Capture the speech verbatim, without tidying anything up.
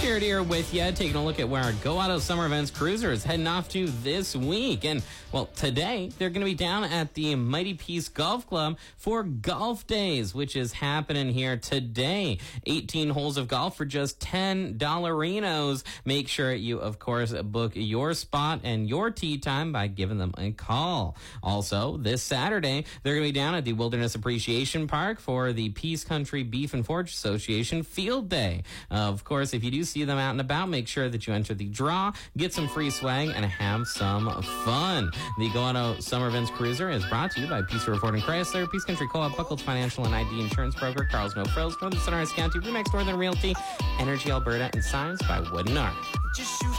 Jared here with you, taking a look at where our Go Auto Summer Events Cruiser is heading off to this week. And, well, today they're going to be down at the Mighty Peace Golf Club for Golf Days, which is happening here today. eighteen holes of golf for just ten dollarinos. Make sure you, of course, book your spot and your tee time by giving them a call. Also, this Saturday, they're going to be down at the Wilderness Appreciation Park for the Peace Country Beef and Forage Association Field Day. Uh, of course, if you do see them out and about, make sure that you enter the draw, get some free swag, and have some fun. The Go Auto Summer Events Cruiser is brought to you by Peace River Ford and Chrysler, Peace Country Co-op, Buckles Financial and I D Insurance Broker, Carl's No Frills, Northern Sunrise County, Remax Northern Realty, Energy Alberta, and Signs by Wood and Arm.